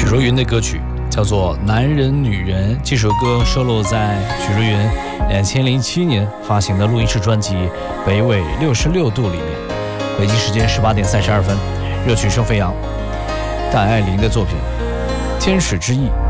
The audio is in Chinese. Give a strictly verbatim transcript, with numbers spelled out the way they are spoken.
若云的歌曲叫做《男人女人》，这首歌收录在许茹芸两千零七年发行的录音室专辑《北纬六十六度》里面。北京时间十八点三十二分，热曲声飞扬，戴爱玲的作品《天使之翼》。